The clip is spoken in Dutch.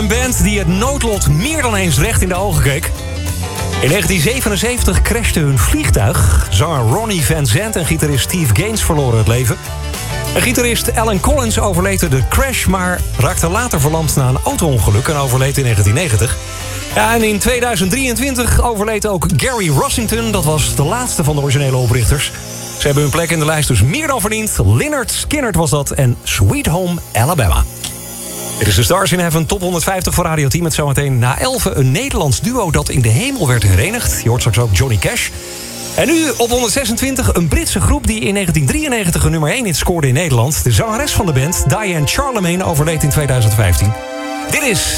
band die het noodlot meer dan eens recht in de ogen keek. In 1977 crashte hun vliegtuig. Zanger Ronnie Van Zant en gitarist Steve Gaines verloren het leven. En gitarist Alan Collins overleed de crash, maar raakte later verlamd na een auto-ongeluk en overleed in 1990. Ja, en in 2023 overleed ook Gary Rossington. Dat was de laatste van de originele oprichters. Ze hebben hun plek in de lijst dus meer dan verdiend. Lynyrd Skynyrd was dat en Sweet Home Alabama. Dit is de Stars in Heaven Top 150 voor Radio 10... met zometeen na 11 een Nederlands duo dat in de hemel werd herenigd. Je hoort straks ook Johnny Cash. En nu op 126 een Britse groep die in 1993 een nummer 1 hit scoorde in Nederland. De zangeres van de band, Diane Charlemagne, overleed in 2015. Dit is